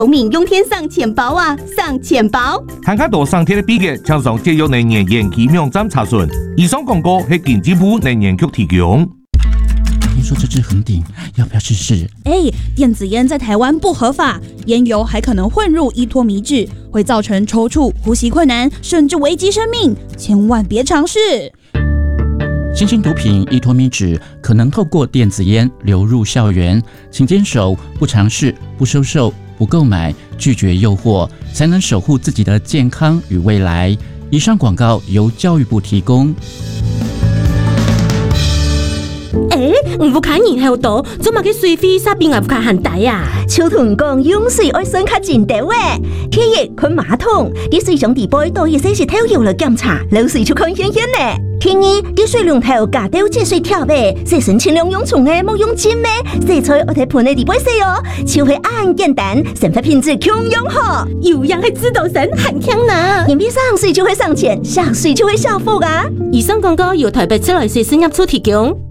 农民用天上钱包啊，上钱包。 看较多上天的比较，请上节约能源研究网站查询。以上广告是经济部能源局提供。 听说这支恒鼎要不要试试？ 电子烟在台湾不合法，烟油还可能混入依托米脂，会造成抽搐、呼吸困难，甚至危及生命，千万别尝试。 新兴毒品依托米脂可能透过电子烟流入校园，请坚守不尝试、不收受、不购买、拒绝诱惑，才能守护自己的健康与未来。以上广告由教育部提供。 唔看人还有多，做嘛去水费沙边也不看很大呀。 秋屯讲用水爱酸较真多诶，天热困马桶，啲水上地杯倒一些是偷油了检查，漏水就看显显呢。天二啲水龙头加掉节水跳呗，洗身尽量用冲诶，莫用浸咩。洗菜我睇盆诶地杯洗哦，超会按简单，生活品质强用好。 有样系指导神很强呢。 眼边上水就会上钱，下水就会下福啊。 以上广告由台北自来水事业处提供。